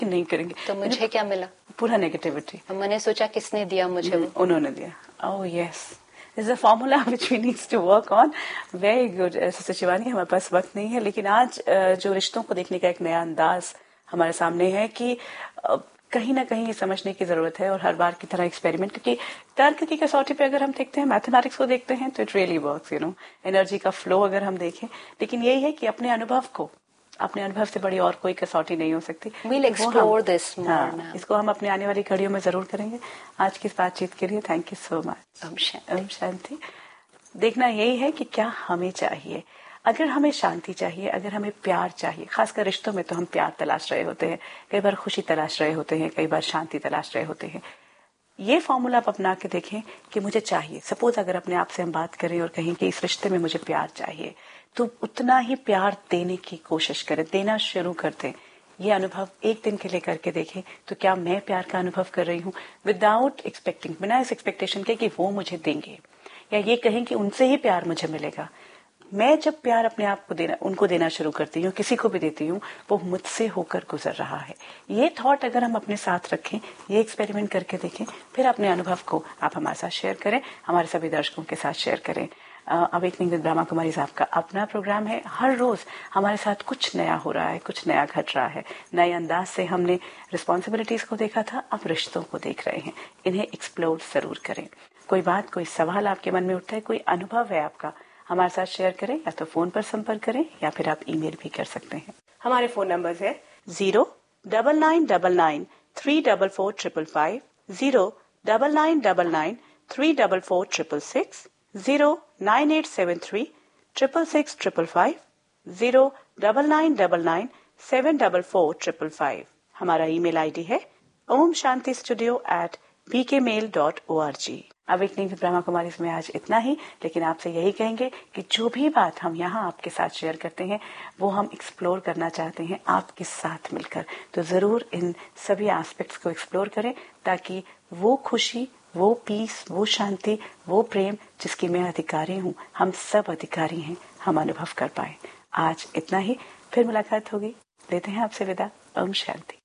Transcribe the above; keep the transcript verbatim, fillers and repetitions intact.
नहीं करेंगे। तो मुझे क्या मिला? पूरा नेगेटिविटी। मैंने सोचा किसने दिया मुझे वो? उन्होंने दिया। Oh yes, this is a formula which we needs to work on. Very good Shivani, हमारे पास वक्त नहीं है, लेकिन आज जो रिश्तों को देखने का एक नया अंदाज हमारे सामने है कि कहीं ना कहीं ये समझने की जरूरत है, और हर बार की तरह एक्सपेरिमेंट, क्योंकि तर्क की कसौटी पे अगर हम देखते हैं, मैथमेटिक्स को देखते हैं, तो it really works, you know, energy का फ्लो अगर हम देखें, लेकिन यही है कि अपने अनुभव को, अपने अनुभव से बड़ी और कोई कसौटी नहीं हो सकती। We'll explore this more हाँ, now. इसको हम अपने आने वाली घड़ियों में जरूर करेंगे। आज की इस बातचीत के लिए thank you so much. Om Shanti. Om Shanti. देखना यही है कि क्या हमें चाहिए। अगर हमें शांति चाहिए, अगर हमें प्यार चाहिए, खासकर रिश्तों में तो हम प्यार तलाश रहे होते हैं, कई बार खुशी तलाश रहे होते हैं, कई बार शांति तलाश रहे होते हैं। ये फॉर्मूला आप अपना के देखें कि मुझे चाहिए। सपोज अगर अपने आप से हम बात करें और कहें कि इस रिश्ते में मुझे प्यार चाहिए, तो उतना ही प्यार देने की कोशिश करें, देना शुरू कर दें। ये अनुभव एक दिन के लिए करके देखें, तो क्या मैं प्यार का अनुभव कर रही हूँ विदाउट एक्सपेक्टिंग, बिना इस एक्सपेक्टेशन के कि वो मुझे देंगे, या ये कहें कि उनसे ही प्यार मुझे मिलेगा। मैं जब प्यार अपने आप को देना, उनको देना शुरू करती हूँ, किसी को भी देती हूँ, वो मुझसे होकर गुजर रहा है। ये थॉट अगर हम अपने साथ रखें, ये एक्सपेरिमेंट करके देखें, फिर अपने अनुभव को आप हमारे साथ शेयर करें, हमारे सभी दर्शकों के साथ शेयर करें। अवेकनिंग विद ब्रह्मा कुमारी साहब का अपना प्रोग्राम है। हर रोज हमारे साथ कुछ नया हो रहा है, कुछ नया घट रहा है। नए अंदाज से हमने रिस्पॉन्सिबिलिटीज को देखा था, अब रिश्तों को देख रहे हैं। इन्हें एक्सप्लोर जरूर करें। कोई बात, कोई सवाल आपके मन में उठता है, कोई अनुभव है आपका, हमारे साथ शेयर करें, या तो फोन पर संपर्क करें या फिर आप ईमेल भी कर सकते हैं। हमारे फोन नंबर है zero double nine double nine three double four triple five, zero double nine double nine three double four triple six, zero nine eight seven three triple six triple five, zero double nine double nine seven double four triple five. हमारा email ID है Om Shanti studio eight B के mail dot O R G. Awakening with Brahma Kumari में आज इतना ही, लेकिन आपसे यही कहेंगे कि जो भी बात हम यहाँ आपके साथ शेयर करते हैं, वो हम एक्सप्लोर करना चाहते हैं आपके साथ मिलकर। तो जरूर इन सभी एस्पेक्ट्स को एक्सप्लोर करें, ताकि वो खुशी, वो पीस, वो शांति, वो प्रेम जिसकी मैं अधिकारी हूँ, हम सब अधिकारी हैं, हम अनुभव कर पाए। आज इतना ही, फिर मुलाकात होगी। लेते हैं आपसे विदा। ओम शांति।